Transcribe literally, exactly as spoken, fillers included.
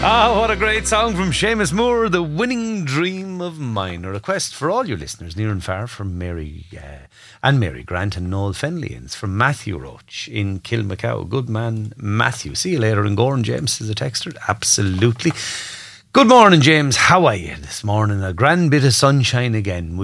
Ah, what a great song from Seamus Moore, The Winning Dream of Mine. A request for all your listeners, near and far, from Mary uh, and Mary Grant and Noel Fenley. From Matthew Roach in Kilmacow. Good man, Matthew. See you later in Gorn. James is a texter. Absolutely. Good morning, James. How are you this morning? A grand bit of sunshine again.